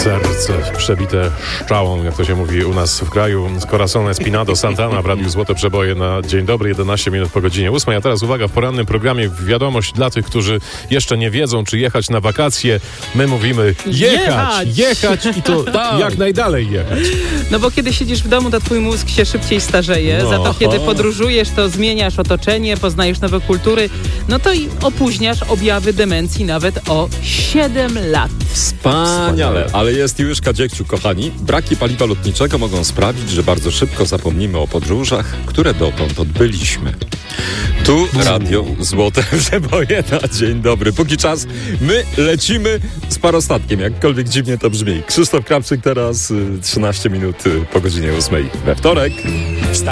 Serce przebite szczałą, jak to się mówi u nas w kraju. Corazon Espinado Santana w Radiu Złote Przeboje na dzień dobry, 11 minut po godzinie 8. A teraz uwaga, w porannym programie wiadomość dla tych, którzy jeszcze nie wiedzą, czy jechać na wakacje. My mówimy jechać i to jak najdalej jechać. No bo kiedy siedzisz w domu, to twój mózg się szybciej starzeje. Za to kiedy podróżujesz, to zmieniasz otoczenie, poznajesz nowe kultury. No to i opóźniasz objawy demencji nawet o 7 lat. Wspaniale, ale jest już Kadziekciu, kochani. Braki paliwa lotniczego mogą sprawić, że bardzo szybko zapomnimy o podróżach, które dotąd odbyliśmy. Tu Radio Złote Przeboje na dzień dobry. Póki czas my lecimy z parostatkiem, jakkolwiek dziwnie to brzmi. Krzysztof Krawczyk teraz 13 minut po godzinie 8 we wtorek.